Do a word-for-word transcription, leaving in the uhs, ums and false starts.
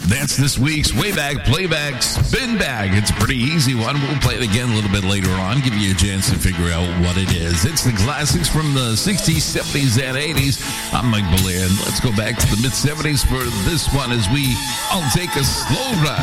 That's this week's Way Back Playback Spin Bag. It's a pretty easy one. We'll play it again a little bit later on, give you a chance to figure out what it is. It's the classics from the sixties, seventies, and eighties. I'm Mike Belair, and let's go back to the mid-seventies for this one as we all take a slow ride.